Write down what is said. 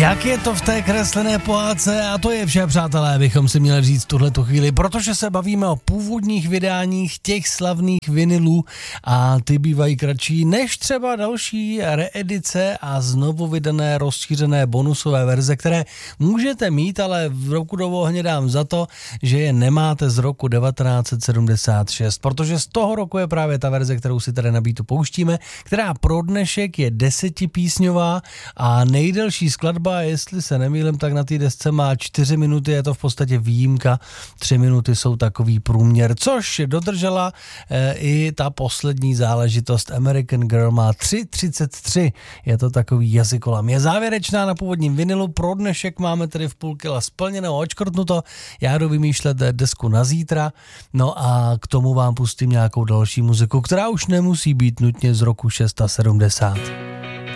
Jak je to v té kreslené pohádce? A to je vše, přátelé, bychom si měli říct tuhletu chvíli, protože se bavíme o původních vydáních těch slavných vinylů a ty bývají kratší než třeba další reedice a znovu vydané rozšířené bonusové verze, které můžete mít, ale v roku do ohně dám za to, že je nemáte z roku 1976, protože z toho roku je právě ta verze, kterou si tady na Beatu pouštíme, která pro dnešek je 10písňová a nejdelší skladba, jestli se nemýlím, tak na té desce má 4 minuty, je to v podstatě výjimka, 3 minuty jsou takový průměr, což dodržela i ta poslední záležitost. American Girl má 3:33, je to takový jazykolam. Je závěrečná na původním vinilu, pro dnešek máme tedy v půl kila splněno, očkrtnuto, já jdu vymýšlet desku na zítra, no a k tomu vám pustím nějakou další muziku, která už nemusí být nutně z roku 670.